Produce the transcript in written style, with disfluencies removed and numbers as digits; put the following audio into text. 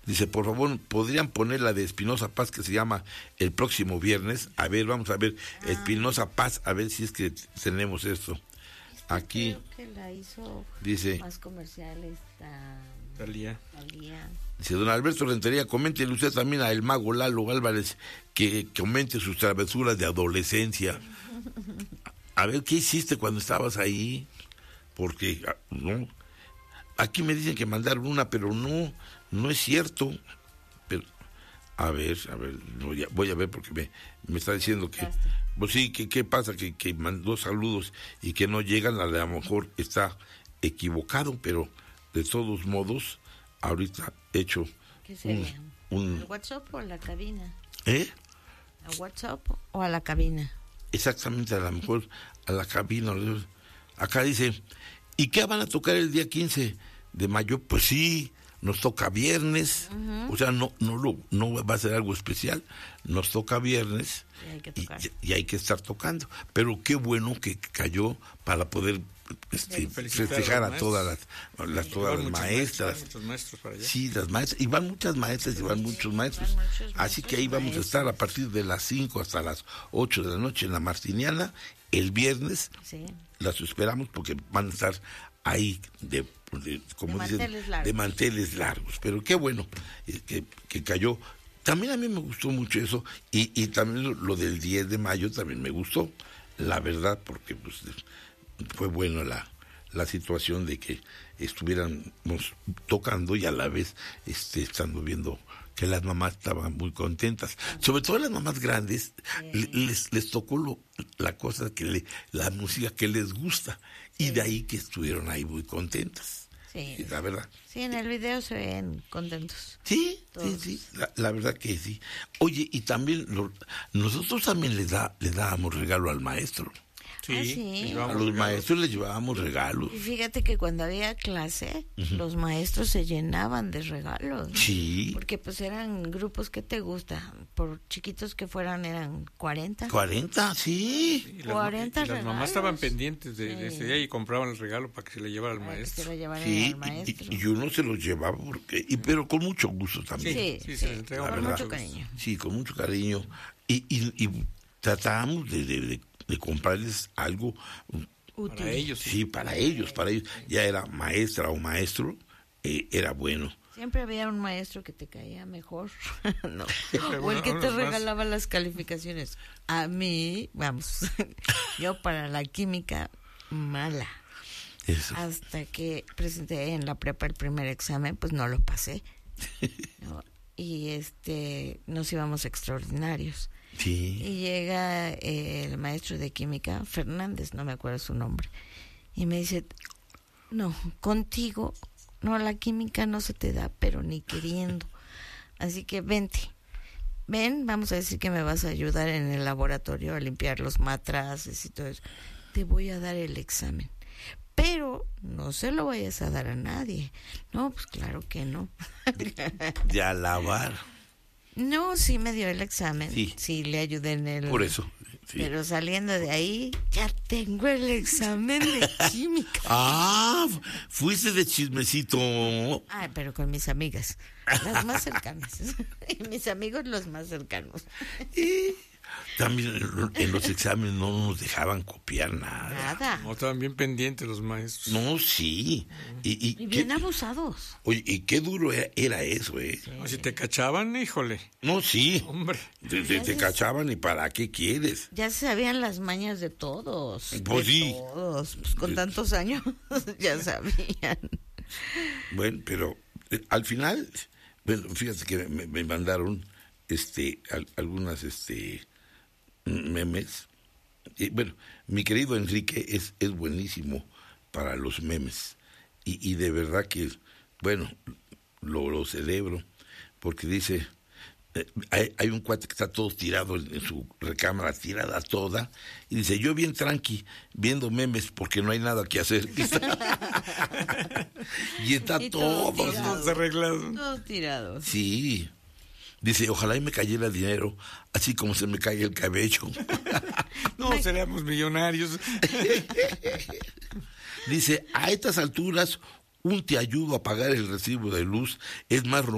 Dice, por favor, ¿podrían poner la de Espinosa Paz que se llama El próximo viernes? A ver, vamos a ver, Espinosa Paz, a ver si es que tenemos esto. Aquí creo que la hizo dice más comercial esta Talía. Dice, don Alberto Rentería, coméntele usted también a el mago Lalo Álvarez que comente sus travesuras de adolescencia. A ver, ¿qué hiciste cuando estabas ahí? Porque, no, aquí me dicen que mandaron una, pero no es cierto. Pero, a ver, voy a ver porque me está diciendo que, pues sí, que qué pasa, que mandó saludos y que no llegan, a lo mejor está equivocado, pero de todos modos, ahorita he hecho ¿qué sería? ¿El WhatsApp o la cabina? ¿A WhatsApp o a la cabina? Exactamente, a lo mejor a la cabina. Acá dice, ¿y qué van a tocar el día 15 de mayo? Pues sí, nos toca viernes, o sea, no va a ser algo especial, nos toca viernes y hay que estar tocando, pero qué bueno que cayó para poder festejar a todas las maestras. Muchos maestros para allá. Sí, las maestras, y van muchas maestras y van muchos maestros, así que ahí vamos a estar a partir de las 5 hasta las 8 de la noche en la Martiniana, el viernes, las esperamos porque van a estar ahí de manteles largos, pero qué bueno que cayó. También a mí me gustó mucho eso, y también lo del 10 de mayo también me gustó, la verdad, porque pues fue bueno la situación de que estuviéramos tocando y a la vez estando viendo que las mamás estaban muy contentas, sobre todo las mamás grandes, les tocó la cosa la música que les gusta, y de ahí que estuvieron ahí muy contentas. Sí, la verdad. Sí, en el video se ven contentos. Sí, todos. Sí, la verdad que sí. Oye, y también nosotros también le dábamos regalo al maestro. Sí. A los maestros les llevábamos regalos. Y fíjate que cuando había clase, los maestros se llenaban de regalos. Sí. Porque pues eran grupos que te gusta, por chiquitos que fueran eran 40. 40, sí. 40 regalos. Las mamás estaban pendientes de ese día y compraban el regalo para que se le llevara al maestro. Que se lo llevaran al maestro. Y uno se los llevaba pero con mucho gusto también. Sí, se les entregaba con mucho cariño. Sí, con mucho cariño. Y tratábamos de comprarles algo útil. Para ellos. Sí, para ellos. Ya era maestra o maestro, era bueno. Siempre había un maestro que te caía mejor, ¿no? O el que te regalaba las calificaciones. A mí, yo para la química, mala. Eso. Hasta que presenté en la prepa el primer examen, pues no lo pasé, ¿no? Y nos íbamos extraordinarios. Sí. Y llega el maestro de química, Fernández, no me acuerdo su nombre, y me dice, no, contigo, no, la química no se te da, pero ni queriendo. Así que ven, vamos a decir que me vas a ayudar en el laboratorio a limpiar los matraces y todo eso. Te voy a dar el examen, pero no se lo vayas a dar a nadie. No, pues claro que no. De alabar. No, sí me dio el examen. Sí, le ayudé en el... Por eso. Sí. Pero saliendo de ahí, ya tengo el examen de química. Fuiste de chismecito. Pero con mis amigas, las más cercanas. Y mis amigos los más cercanos. También en los exámenes no nos dejaban copiar nada. No, estaban bien pendientes los maestros. No, sí. Y bien abusados. Oye, y qué duro era eso, Sí. Si te cachaban, híjole. No, sí. Hombre. Te cachaban, ¿y para qué quieres? Ya se sabían las mañas de todos. Pues sí. Todos. Pues con tantos años ya sabían. Bueno, pero al final, fíjate que me mandaron algunas memes. Bueno, mi querido Enrique es buenísimo para los memes, y de verdad que, bueno, lo celebro, porque dice, hay un cuate que está todo tirado en su recámara, tirada toda, y dice, yo bien tranqui, viendo memes porque no hay nada que hacer. Y está todos arreglados. Todos tirados. Sí. Dice, ojalá y me cayera dinero, así como se me cae el cabello. No, seríamos millonarios. Dice, a estas alturas, un te ayudo a pagar el recibo de luz es más